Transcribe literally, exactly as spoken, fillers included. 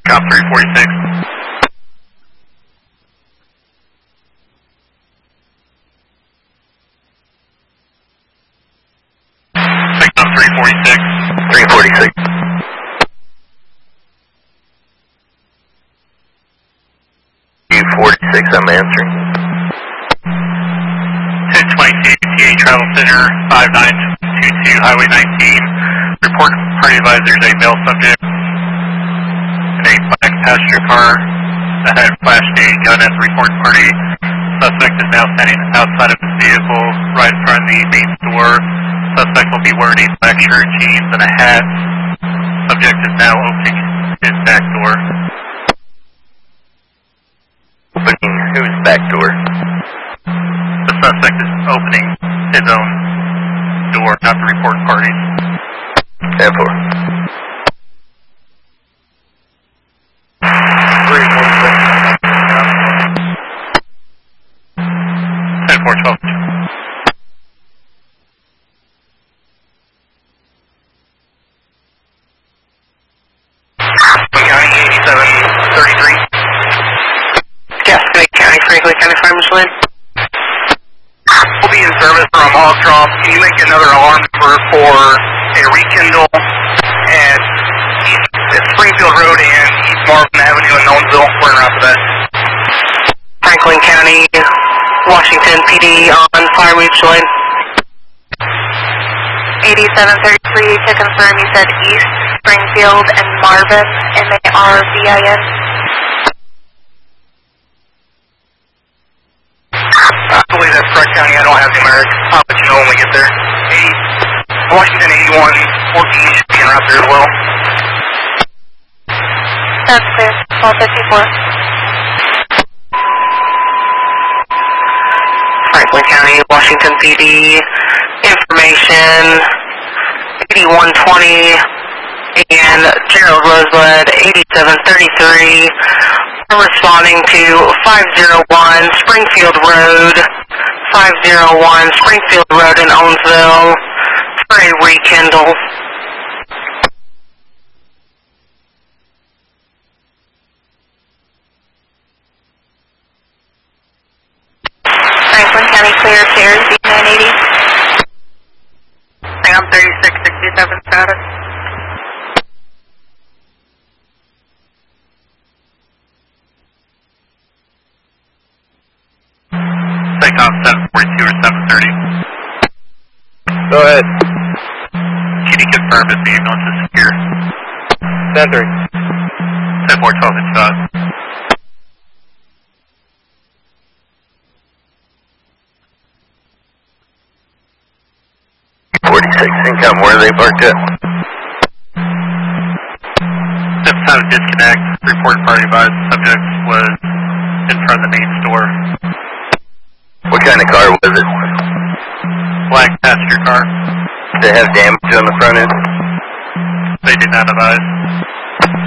Cop three forty-six. Cop three forty-six. three forty-six. two forty-six, I'm answering. ten twenty-two, T A Travel Center, five nine two two, Highway nineteen. Report party advisors, a male subject in a black passenger car that had flashed a gun at the report party. Suspect is now standing outside of his vehicle, right in front of the main door. Suspect will be wearing a black shirt, jeans, and a hat. Subject is now opening his back door. Opening whose back door? The suspect is opening his own door, not the report party. ten four. three forty-six. ten four twelve. County eighty-seven thirty-three. Gaston County, Franklin County Fire Marshal. We'll be in service from Hog Trough. Can you make another alarm number for a rekindle at East, at Springfield Road and East Marvin Avenue in Nolensville? We're in after that. Franklin County, Washington P D on fire mutual aid. eighty-seven thirty-three, to confirm you said East Springfield and Marvin, M A R V I N. I believe that's correct, County. I don't have numeric. I'll let you know when we get there. eighty, Washington eighty-one fourteen should be in route there as well. That's clear. twelve fifty-four. Franklin County, Washington P D, information eighty-one twenty and Gerald Rosebud eighty-seven thirty-three. We're responding to five oh one Springfield Road, five oh one Springfield Road in Owensville for a rekindle. Franklin County clear, Sears, D nine eighty. Sam thirty-six sixty-seven status. Take off seven forty-two or seven thirty. Go ahead. Can you confirm if the ambulance is secure? ten three. ten four twelve is shot. forty-six income, where are they parked at? This time of disconnect, report party advised subject was in front of the main store. What kind of car was it? Black passenger car. Did it have damage on the front end? They did not advise.